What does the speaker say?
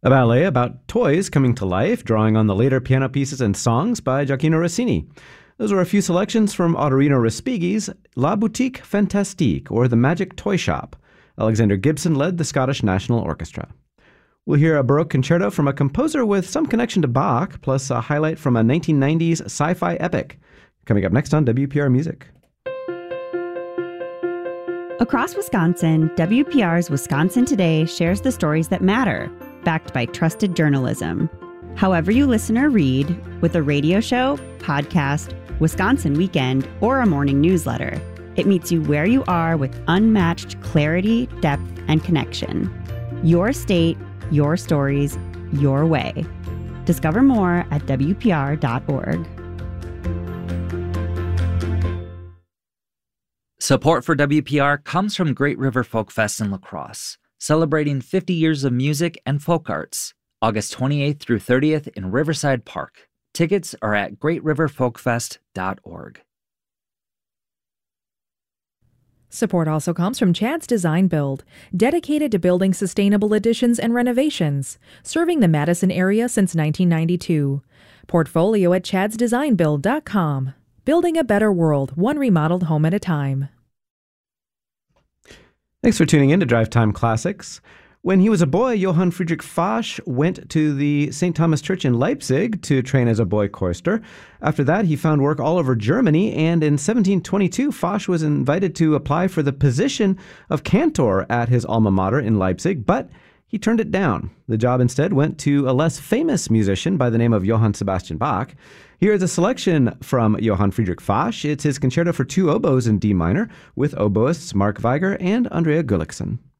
A ballet about toys coming to life, drawing on the later piano pieces and songs by Gioacchino Rossini. Those were a few selections from Ottorino Respighi's La Boutique Fantastique, or The Magic Toy Shop. Alexander Gibson led the Scottish National Orchestra. We'll hear a Baroque concerto from a composer with some connection to Bach, plus a highlight from a 1990s sci-fi epic. Coming up next on WPR Music. Across Wisconsin, WPR's Wisconsin Today shares the stories that matter, backed by trusted journalism. However you listen or read, with a radio show, podcast, Wisconsin Weekend, or a morning newsletter, it meets you where you are with unmatched clarity, depth, and connection. Your state, your stories, your way. Discover more at WPR.org. Support for WPR comes from Great River Folk Fest in La Crosse, celebrating 50 years of music and folk arts, August 28th through 30th in Riverside Park. Tickets are at greatriverfolkfest.org. Support also comes from Chad's Design Build, dedicated to building sustainable additions and renovations, serving the Madison area since 1992. Portfolio at chadsdesignbuild.com. Building a better world, one remodeled home at a time. Thanks for tuning in to Drive Time Classics. When he was a boy, Johann Friedrich Fasch went to the St. Thomas Church in Leipzig to train as a boy chorister. After that, he found work all over Germany, and in 1722, Fasch was invited to apply for the position of cantor at his alma mater in Leipzig, but he turned it down. The job instead went to a less famous musician by the name of Johann Sebastian Bach. Here is a selection from Johann Friedrich Fasch. It's his concerto for two oboes in D minor with oboists Mark Weiger and Andrea Gullikson.